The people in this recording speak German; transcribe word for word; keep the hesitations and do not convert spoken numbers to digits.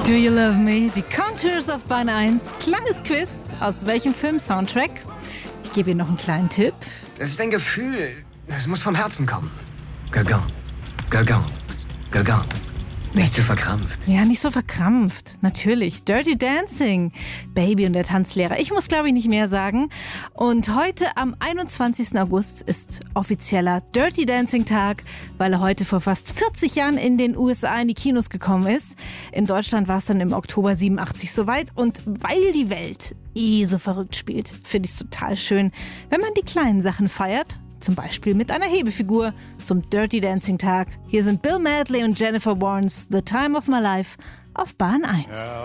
Do You Love Me? Die Contours auf Bahn eins. Kleines Quiz. Aus welchem Film-Soundtrack? Ich gebe Ihnen noch einen kleinen Tipp. Das ist ein Gefühl. Es muss vom Herzen kommen. Gagan. Gagan. Gagan. Nicht zu verkrampft. Ja, nicht so verkrampft. Natürlich. Dirty Dancing. Baby und der Tanzlehrer. Ich muss, glaube ich, nicht mehr sagen. Und heute am einundzwanzigsten August ist offizieller Dirty Dancing Tag, weil er heute vor fast vierzig Jahren in den U S A in die Kinos gekommen ist. In Deutschland war es dann im Oktober siebenundachtzig soweit. Und weil die Welt eh so verrückt spielt, finde ich es total schön, wenn man die kleinen Sachen feiert. Zum Beispiel mit einer Hebefigur zum Dirty Dancing Tag. Hier sind Bill Medley und Jennifer Warnes, The Time of My Life auf Bahn eins.